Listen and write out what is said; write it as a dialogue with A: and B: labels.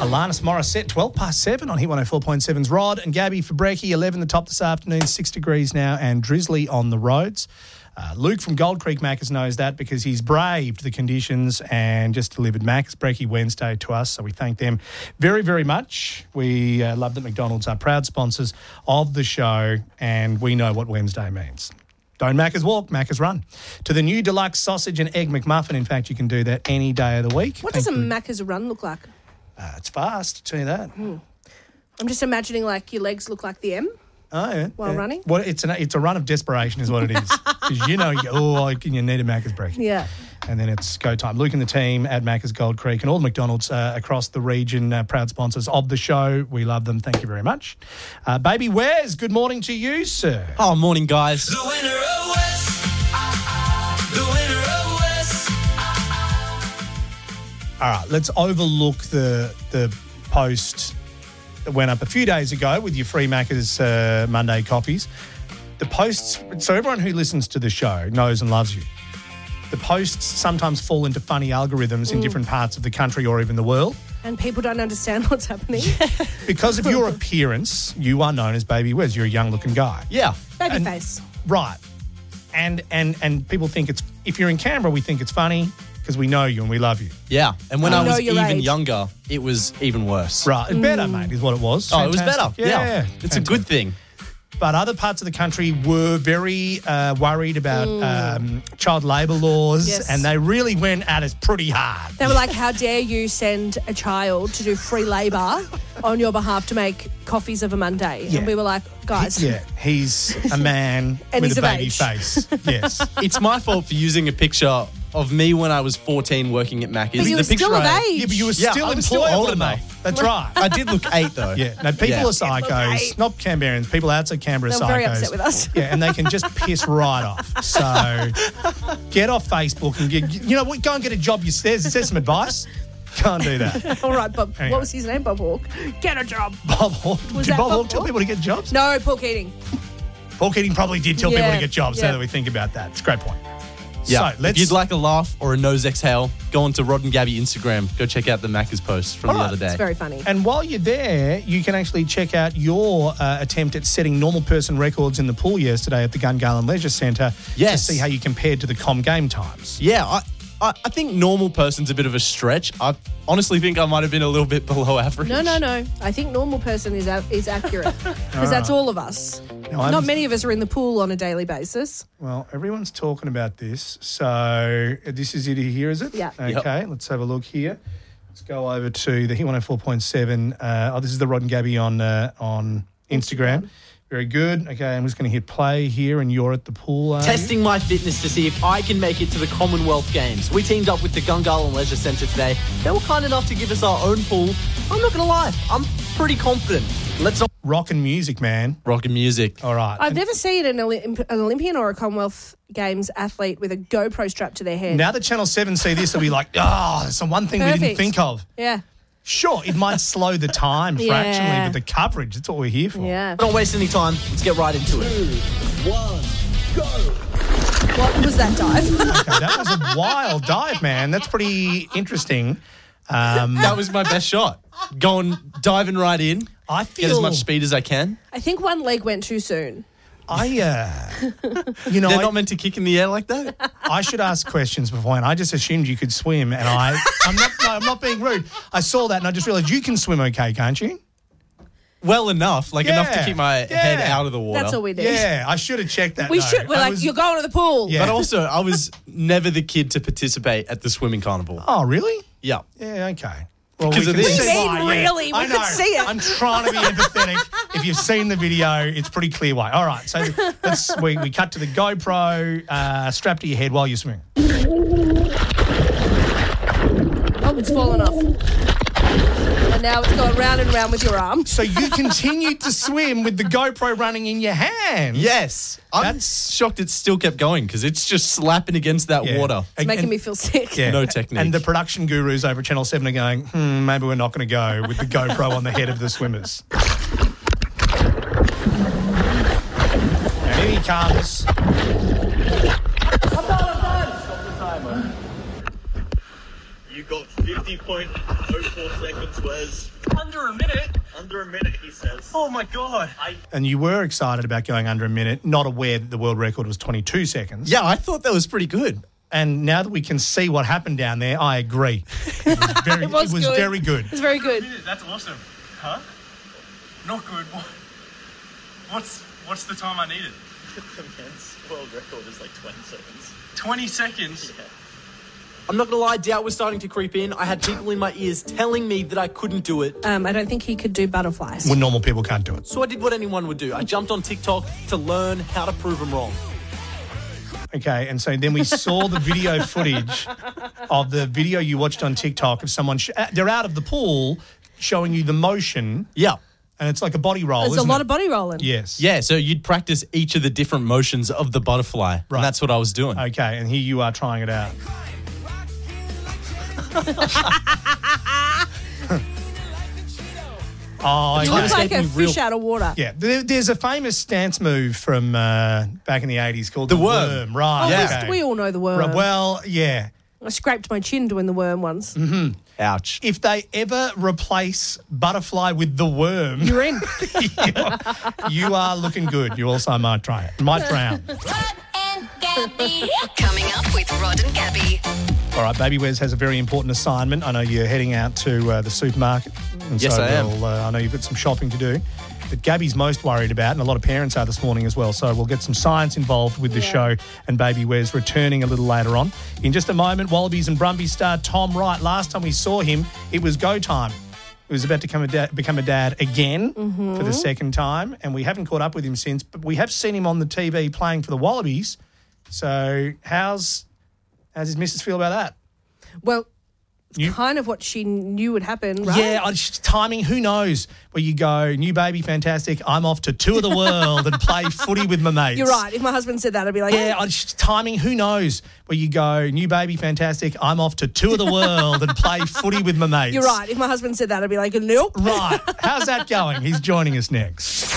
A: Alanis Morissette, 7:12 on Hit 104.7's Rod and Gabby for brekkie, 11 the top this afternoon, 6 degrees now and drizzly on the roads. Luke from Gold Creek Macca's knows that because he's braved the conditions and just delivered Macca's Brekkie Wednesday to us. So we thank them very, very much. We love that McDonald's are proud sponsors of the show and we know what Wednesday means. Don't Macca's walk, Macca's run. To the new deluxe sausage and egg McMuffin. In fact, you can do that any day of the week.
B: What does a Macca's run look like?
A: It's fast, I'll tell you that.
B: I'm just imagining like your legs look like the M.
A: Oh, yeah.
B: While running?
A: Well, it's a run of desperation is what it is. Because you need a Macca's Brekkie.
B: Yeah.
A: And then it's go time. Luke and the team at Macca's Gold Creek and all the McDonald's across the region, proud sponsors of the show. We love them. Thank you very much. Baby Wes, good morning to you, sir.
C: Oh, morning, guys.
D: The winner of West. The winner of West.
A: All right, let's overlook the post that went up a few days ago with your free Macca's Monday coffees. The posts, so everyone who listens to the show knows and loves you. The posts sometimes fall into funny algorithms in different parts of the country or even the world.
B: And people don't understand what's happening.
A: Because of your appearance, you are known as Baby Wes. You're a young-looking guy.
C: Yeah.
B: Baby face.
A: Right. And people think it's, if you're in Canberra, we think it's funny because we know you and we love you.
C: Yeah. And when I was
B: your
C: even
B: age.
C: younger, it was even worse.
A: Right. Better, mate, is what it was.
C: Oh, it was
A: Fantastic.
C: better. Yeah. It's
A: Fantastic.
C: a good thing.
A: But other parts of the country were very worried about child labour laws,
B: Yes.
A: and they really went at us pretty hard.
B: They were like, how dare you send a child to do free labour on your behalf to make coffees of a Monday?
A: Yeah.
B: And we were like, guys.
A: Yeah, he's a man
B: And
A: with
B: he's
A: a
B: of
A: baby
B: age.
A: face. Yes.
C: It's my fault for using a picture of me when I was 14 working at Macca's.
B: But you were
C: The picture
B: still of
C: I-
B: age.
A: Yeah, but you were
C: Yeah,
A: still
C: I was still
A: employable
C: old
A: enough.
C: enough.
A: That's right.
C: I did look 8, though.
A: Yeah, no, people
C: Yeah.
A: are psychos, not Canberrans, people outside Canberra are
B: They
A: psychos.
B: were very upset with us.
A: Yeah, and they can just piss right off. So get off Facebook and you know what? Go and get a job. There's some advice. Can't do that.
B: All right, Bob.
A: Anyway.
B: What was his name? Bob Hawke. Get a job.
A: Bob Hawke.
B: Was
A: Did
B: that
A: Bob
B: Bob
A: Hawke tell
B: Hawke?
A: people to get jobs?
B: No, Paul Keating.
A: Paul Keating probably did tell people
B: Yeah,
A: to get jobs.
B: yeah.
A: Now that we think about that, it's a great point.
C: Yeah.
A: So let's.
C: If you'd like a laugh or a nose exhale, go on to Rod and Gabby Instagram. Go check out the Macca's post from
A: All
C: the
A: right.
C: other day.
B: It's very funny.
A: And while you're there, you can actually check out your attempt at setting normal person records in the pool yesterday at the Gungahlin Leisure Centre
C: Yes.
A: to see how you compared to the Com Game times.
C: Yeah, I think normal person's a bit of a stretch. I honestly think I might have been a little bit below average.
B: No. I think normal person is accurate because that's all of us.
A: Now,
B: Not many of us are in the pool on a daily basis.
A: Well, everyone's talking about this. So this is it here, is it?
B: Yeah.
A: Okay, let's have a look here. Let's go over to the Hit 104.7. This is the Rod and Gabby on Instagram. Very good. Okay, I'm just going to hit play here and you're at the pool.
E: Testing my fitness to see if I can make it to the Commonwealth Games. We teamed up with the Gungahlin Leisure Centre today. They were kind enough to give us our own pool. I'm not going to lie, I'm pretty confident. Let's
A: Rock and music, man.
C: Rock and music.
A: All right.
B: I've never seen an Olympian or a Commonwealth Games athlete with a GoPro strapped to their head.
A: Now that Channel 7 see this, they'll be like, that's the one thing we didn't
B: Perfect.
A: think of.
B: Yeah.
A: Sure, it might slow the time
B: Yeah.
A: fractionally, but the coverage, that's what we're here for.
B: Yeah.
E: not waste any time. Let's get right into it.
B: What was that dive?
A: Okay, that was a wild dive, man. That's pretty interesting.
C: That was my best shot. Going diving right in.
A: I feel
C: Get as much speed as I can.
B: I think one leg went too soon.
C: They're not meant to kick in the air like that.
A: I should ask questions beforehand. I just assumed you could swim, and I'm not being rude. I saw that, and I just realised you can swim okay, can't you?
C: Well enough, enough to
A: Yeah.
C: keep my head out of the water.
B: That's all we need.
A: Yeah, I should have checked that.
B: We
A: though.
B: should. We're
A: I
B: like,
A: was-
B: you're going to the pool.
A: Yeah.
C: But also, I was never the kid to participate at the swimming carnival.
A: Oh, really?
C: Yeah.
A: Yeah, okay. Well,
C: Because
A: we
C: of
A: can
C: this.
A: see
B: What do you
A: why,
B: mean,
A: yeah.
B: really? We
A: I
B: could
A: know.
B: see it.
A: I'm trying to be empathetic. If you've seen the video, it's pretty clear why. All right, so we cut to the GoPro strapped to your head while you're swimming.
B: Oh, it's fallen off. And now it's going round and round with your arm.
A: So you continued to swim with the GoPro running in your hand.
C: Yes. I'm
A: That's-
C: shocked it still kept going because it's just slapping against that
A: Yeah.
C: water.
B: It's making me feel sick.
A: Yeah.
C: No technique.
A: And the production gurus over at Channel 7 are going, maybe we're not going to go with the GoPro on the head of the swimmers. And here he comes.
F: You got 50 50.04 seconds, Wes.
G: Under a minute?
F: Under a minute, he says.
G: Oh my God.
A: And you were excited about going under a minute, not aware that the world record was 22 seconds.
C: Yeah, I thought that was pretty good.
A: And now that we can see what happened down there, I agree. It was
B: good.
A: very good.
B: It's very good.
G: That's awesome. Huh? Not good. What's the time I needed?
F: The men's world record is like 20 seconds.
G: 20 seconds?
F: Yeah.
E: I'm not going to lie, doubt was starting to creep in. I had people in my ears telling me that I couldn't do it.
B: I don't think he could do butterflies.
A: When normal people can't do it.
E: So I did what anyone would do. I jumped on TikTok to learn how to prove them wrong.
A: Okay, and so then we saw the video footage of the video you watched on TikTok of someone, they're out of the pool showing you the motion,
C: Yeah.
A: and it's like a body roll,
B: There's a
A: isn't
B: lot
A: it?
B: of body rolling.
A: Yes.
C: Yeah, so you'd practice each of the different motions of the butterfly.
A: Right.
C: And that's what I was doing.
A: Okay, and here you are trying it out. Oh,
B: You
A: okay.
B: look like a
C: escaped me
B: fish out of water.
A: Yeah, there's a famous stance move from back in the 80s called
C: The worm.
A: Right,
B: Oh,
C: Yeah.
A: okay.
B: we all know the worm.
A: Right, well, yeah.
B: I scraped my chin doing the worm once.
C: Ouch.
A: If they ever replace butterfly with the worm,
B: You're in.
A: you are looking good. You also might try it. Might drown.
H: Rod and Gabby. Coming up with Rod and Gabby.
A: All right, Baby Wes has a very important assignment. I know you're heading out to the supermarket. And
C: Yes,
A: so
C: I am.
A: I know you've got some shopping to do. That Gabby's most worried about, and a lot of parents are this morning as well. So we'll get some science involved with the show, and Baby Wes returning a little later on. In just a moment, Wallabies and Brumbies star Tom Wright. Last time we saw him, it was go time. He was about to become a dad again for the second time, and we haven't caught up with him since, but we have seen him on the TV playing for the Wallabies. So how's his missus feel about that?
B: Well, it's
A: You-
B: kind of what she knew would happen, right?
A: Yeah, timing, who knows? Where you go, new baby, fantastic. I'm off to tour the world and play footy with my mates.
B: You're right. If my husband said that, I'd be like,
A: Yeah, timing, who knows? Where you go, new baby, fantastic. I'm off to tour the world and play footy with my mates.
B: You're right. If my husband said that, I'd be like, nope.
A: Right. How's that going? He's joining us next.